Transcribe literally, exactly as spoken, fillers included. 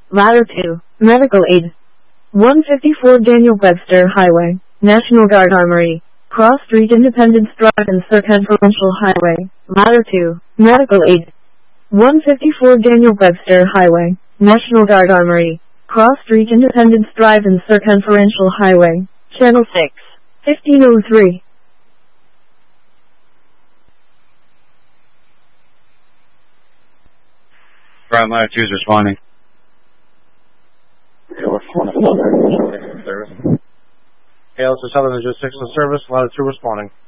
Ladder two, Medical Aid. one fifty-four Daniel Webster Highway, National Guard Armory. Cross Street Independence Drive and Circumferential Highway, Ladder two, Medical Aid. one fifty-four Daniel Webster Highway, National Guard Armory. Cross Street Independence Drive and Circumferential Highway, Channel six, fifteen oh three. Ground Ladder two is responding. Yeah, this is Southern Logistics and Service, Ladder two responding.